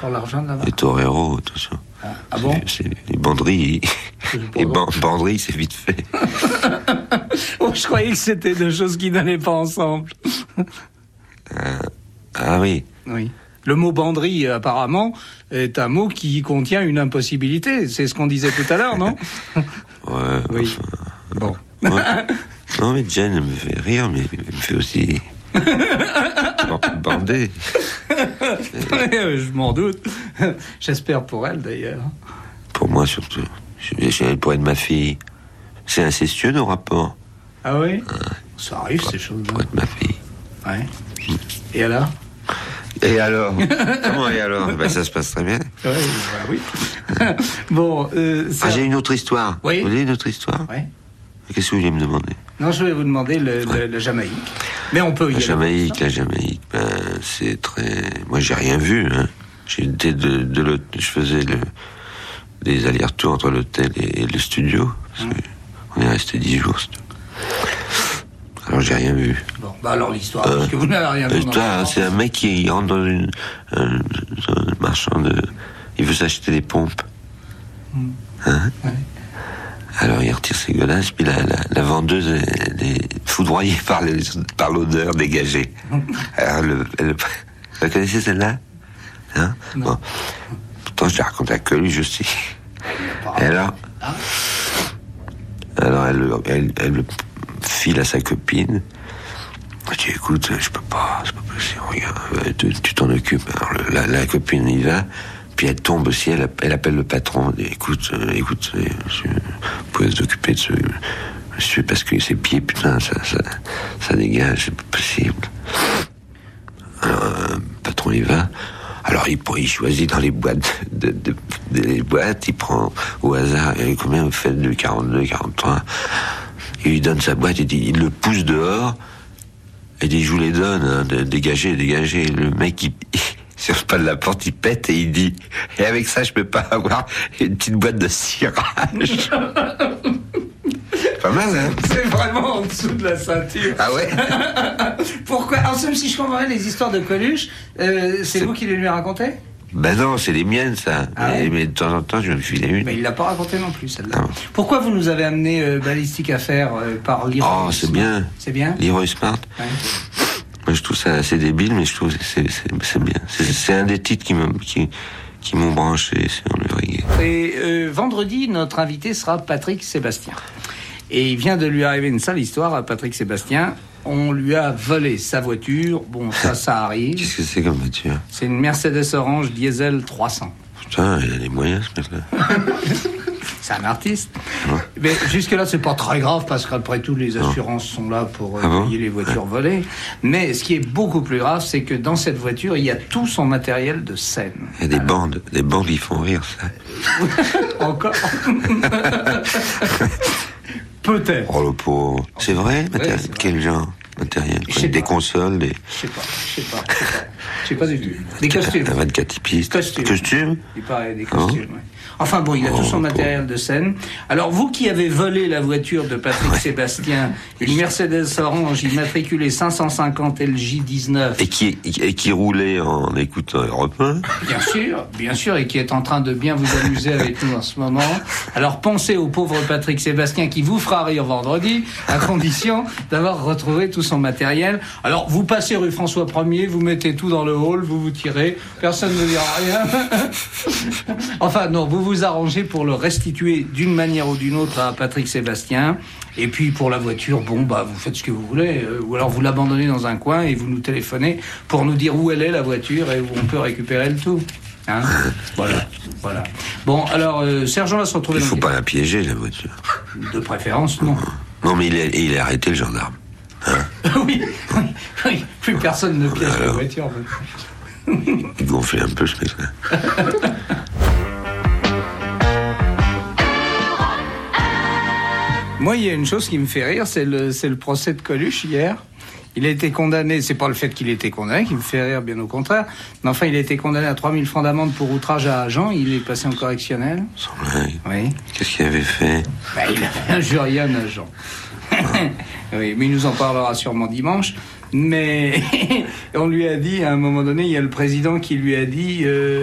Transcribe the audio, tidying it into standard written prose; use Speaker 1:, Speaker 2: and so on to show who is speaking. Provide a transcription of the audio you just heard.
Speaker 1: Pour l'argent de la marque.
Speaker 2: Les toreros, tout ça.
Speaker 1: Ah bon?
Speaker 2: C'est les banderies. Les banderies, c'est vite fait.
Speaker 1: Oh, je croyais que c'était deux choses qui n'allaient pas ensemble.
Speaker 2: Ah oui.
Speaker 1: Oui. Le mot banderie, apparemment, est un mot qui contient une impossibilité. C'est ce qu'on disait tout à l'heure, non?
Speaker 2: Ouais.
Speaker 1: Oui.
Speaker 2: Enfin,
Speaker 1: Bon.
Speaker 2: ouais. Non, mais Jen, elle me fait rire, mais elle me fait aussi bander.
Speaker 1: Je m'en doute. J'espère pour elle, d'ailleurs.
Speaker 2: Pour moi, surtout. Elle pourrait être ma fille. C'est incestueux, nos rapports.
Speaker 1: Ah oui? Ça arrive, ces choses-là.
Speaker 2: Pour être ma fille.
Speaker 1: Ouais. Et alors?
Speaker 2: Et alors? Comment et alors? Ben, ça se passe très bien.
Speaker 1: Ouais, bah oui. Bon,
Speaker 2: j'ai une autre histoire.
Speaker 1: Oui.
Speaker 2: Vous voulez une autre histoire?
Speaker 1: Oui.
Speaker 2: Qu'est-ce que vous voulez me demander?
Speaker 1: Non, je vais vous demander la Jamaïque. Mais on peut y aller.
Speaker 2: La Jamaïque, ben, c'est très... Moi, j'ai rien vu, hein. J'étais je faisais des allers-retours entre l'hôtel et le studio. Parce que on est resté 10 jours. Alors, j'ai rien vu.
Speaker 1: Bon, bah alors l'histoire, parce que vous n'avez rien vu.
Speaker 2: C'est un mec qui rentre dans un marchand de... Il veut s'acheter des pompes. Hein? Ouais. Alors il retire ses godasses, puis la vendeuse est foudroyée par l'odeur dégagée. Alors vous connaissez celle-là? Hein? Bon. Pourtant je la raconte à Coluche aussi. Et alors elle le file à sa copine. Elle dit écoute, je peux pas, c'est pas possible, regarde, tu t'en occupes. Alors la copine y va. Puis elle tombe aussi, elle appelle le patron. Elle dit, écoute, monsieur, vous pouvez s'occuper de ce monsieur parce que ses pieds, putain, ça dégage, c'est pas possible. Alors, le patron y va. Alors il choisit dans les boîtes, les boîtes, il prend au hasard, combien vous faites de 42, 43. Il lui donne sa boîte, il le pousse dehors. Il dit, je vous les donne, hein, dégagez. Le mec, il sur le pas de la porte, il pète et il dit, et avec ça, je peux pas avoir une petite boîte de cirage. Pas mal, hein?
Speaker 1: C'est vraiment en dessous de la ceinture.
Speaker 2: Ah ouais?
Speaker 1: Pourquoi? Alors, même si je comprends les histoires de Coluche, c'est vous qui les lui racontez?
Speaker 2: Ben non, c'est les miennes, ça.
Speaker 1: Ah ouais?
Speaker 2: Mais de temps en temps, je me filais une.
Speaker 1: Mais il l'a pas raconté non plus, celle-là. Non. Pourquoi vous nous avez amené Balistique Affaires par Leroy Smart?
Speaker 2: Oh, c'est bien.
Speaker 1: C'est bien?
Speaker 2: Leroy Smart. Ouais. Moi, je trouve ça assez débile, mais je trouve que c'est bien. C'est un des titres qui m'ont branché sur le reggae.
Speaker 1: Et vendredi, notre invité sera Patrick Sébastien. Et il vient de lui arriver une sale histoire à Patrick Sébastien. On lui a volé sa voiture. Bon, ça arrive.
Speaker 2: Qu'est-ce que c'est comme voiture?
Speaker 1: C'est une Mercedes Orange Diesel 300.
Speaker 2: Putain, il a les moyens, ce mec-là.
Speaker 1: C'est un artiste.
Speaker 2: Ouais.
Speaker 1: Mais jusque-là, c'est pas très grave parce qu'après tout, les assurances sont là pour payer les voitures volées. Mais ce qui est beaucoup plus grave, c'est que dans cette voiture, il y a tout son matériel de scène.
Speaker 2: Il y a des bandes. Des bandes, ils font rire, ça.
Speaker 1: Encore. Peut-être.
Speaker 2: Oh, le pauvre. C'est vrai?
Speaker 1: Ouais,
Speaker 2: quel genre matériel? Des consoles, des...
Speaker 1: Je sais pas du tout. Des costumes.
Speaker 2: 24 pistes. Costumes?
Speaker 1: Il paraît des costumes, oui. Enfin bon, il a tout son matériel de scène. Alors vous qui avez volé la voiture de Patrick Sébastien, une Mercedes Orange immatriculée 550 LJ19.
Speaker 2: Et qui roulait en écoutant Europe 1.
Speaker 1: Bien sûr, et qui est en train de bien vous amuser avec nous en ce moment. Alors pensez au pauvre Patrick Sébastien qui vous fera rire vendredi, à condition d'avoir retrouvé tout son matériel. Alors vous passez rue François 1er, vous mettez tout dans le hall, vous tirez, personne ne dira rien. Enfin non, vous arrangez pour le restituer d'une manière ou d'une autre à Patrick Sébastien. Et puis pour la voiture, vous faites ce que vous voulez. Ou alors vous l'abandonnez dans un coin et vous nous téléphonez pour nous dire où elle est la voiture et où on peut récupérer le tout. Hein? Voilà. Bon, alors Sergent va se retrouver.
Speaker 2: Il faut pas la piéger, la voiture.
Speaker 1: De préférence, non.
Speaker 2: Non, mais il a arrêté, le gendarme. Hein?
Speaker 1: Oui. Plus personne ne piège la voiture.
Speaker 2: Il gonflait un peu, ce mec-là.
Speaker 1: Moi, il y a une chose qui me fait rire, c'est le procès de Coluche hier. Il a été condamné, c'est pas le fait qu'il ait été condamné qui me fait rire, bien au contraire. Mais enfin, il a été condamné à 3 000 francs d'amende pour outrage à agent. Il est passé en correctionnel.
Speaker 2: Sans blague.
Speaker 1: Oui.
Speaker 2: Qu'est-ce qu'il avait fait?
Speaker 1: Il avait injurié un agent. Oui, mais il nous en parlera sûrement dimanche. Mais on lui a dit, à un moment donné, il y a le président qui lui a dit...